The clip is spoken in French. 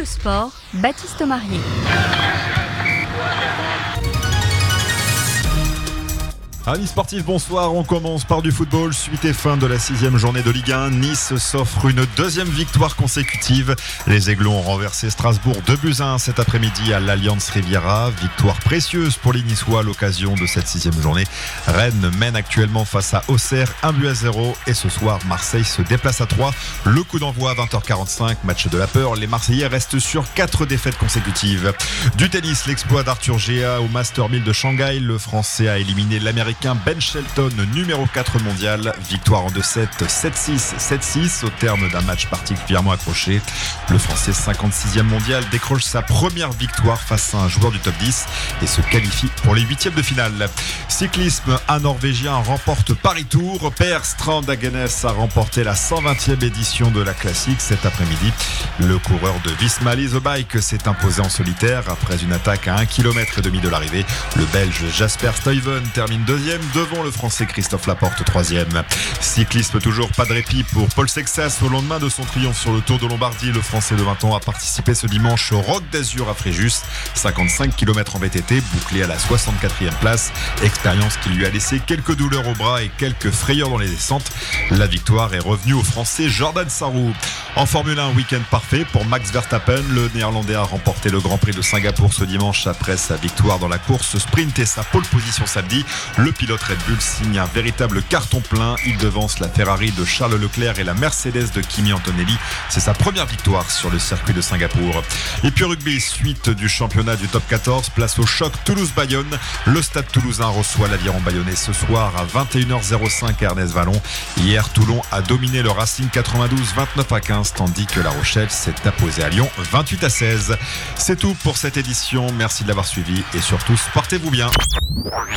le sport, Baptiste Marier. Amis sportifs, bonsoir. On commence par du football. Suite et fin de la 6e journée de Ligue 1. Nice s'offre une deuxième victoire consécutive. Les Aiglons ont renversé Strasbourg 2-1 cet après-midi à l'Allianz Riviera. Victoire précieuse pour les Niçois à l'occasion de cette 6e journée. Rennes mène actuellement face à Auxerre 1-0. Et ce soir, Marseille se déplace à 3. Le coup d'envoi à 20h45. Match de la peur. Les Marseillais restent sur 4 défaites consécutives. Du tennis, l'exploit d'Arthur Gea au Master 1000 de Shanghai. Le Français a éliminé l'Américain Ben Shelton, numéro 4 mondial. Victoire en 2-7, 7-6, 7-6 au terme d'un match particulièrement accroché. Le Français 56e mondial décroche sa première victoire face à un joueur du top 10 et se qualifie pour les 8e de finale. Cyclisme, un Norvégien remporte Paris-Tours. Per Strand Hagenes a remporté la 120e édition de la classique cet après-midi. Le coureur de Visma Lease Bike s'est imposé en solitaire après une attaque à 1,5 km de l'arrivée. Le Belge Jasper Stuyven termine deuxième devant le Français Christophe Laporte 3e. Cyclisme toujours, pas de répit pour Paul Sexas au lendemain de son triomphe sur le Tour de Lombardie. Le Français de 20 ans a participé ce dimanche au Roc d'Azur à Fréjus. 55 km en VTT, bouclé à la 64e place. Expérience qui lui a laissé quelques douleurs au bras et quelques frayeurs dans les descentes. La victoire est revenue au Français Jordan Sarrou. En Formule 1, week-end parfait pour Max Verstappen. Le Néerlandais a remporté le Grand Prix de Singapour ce dimanche après sa victoire dans la course sprint et sa pole position samedi. Le pilote Red Bull signe un véritable carton plein. Il devance la Ferrari de Charles Leclerc et la Mercedes de Kimi Antonelli. C'est sa première victoire sur le circuit de Singapour. Et puis rugby, suite du championnat du top 14, place au choc Toulouse-Bayonne. Le Stade Toulousain reçoit l'Aviron Bayonnais ce soir à 21h05 à Ernest-Vallon. Hier, Toulon a dominé le Racing 92 29-15, tandis que La Rochelle s'est imposée à Lyon 28-16. C'est tout pour cette édition. Merci de l'avoir suivi et surtout, portez-vous bien.